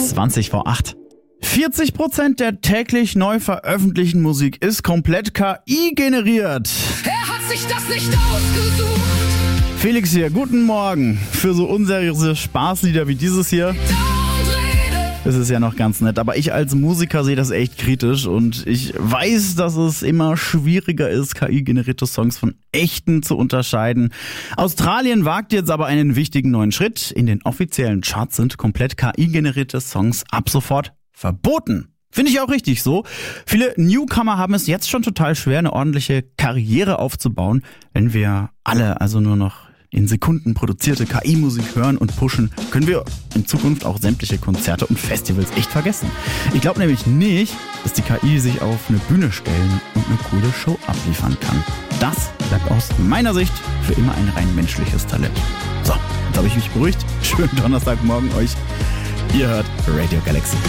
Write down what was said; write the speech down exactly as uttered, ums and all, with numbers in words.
zwanzig vor acht. vierzig Prozent der täglich neu veröffentlichten Musik ist komplett K I generiert. Er hat sich das nicht ausgesucht. Felix hier, guten Morgen. Für so unseriöse Spaßlieder wie dieses hier ist es ja noch ganz nett. Aber ich als Musiker sehe das echt kritisch und ich weiß, dass es immer schwieriger ist, K I-generierte Songs von echten zu unterscheiden. Australien wagt jetzt aber einen wichtigen neuen Schritt. In den offiziellen Charts sind komplett K I-generierte Songs ab sofort verboten. Finde ich auch richtig so. Viele Newcomer haben es jetzt schon total schwer, eine ordentliche Karriere aufzubauen, wenn wir alle also nur noch in Sekunden produzierte K I-Musik hören und pushen, können wir in Zukunft auch sämtliche Konzerte und Festivals echt vergessen. Ich glaube nämlich nicht, dass die K I sich auf eine Bühne stellen und eine coole Show abliefern kann. Das bleibt aus meiner Sicht für immer ein rein menschliches Talent. So, jetzt habe ich mich beruhigt. Schönen Donnerstagmorgen euch. Ihr hört Radio Galaxy.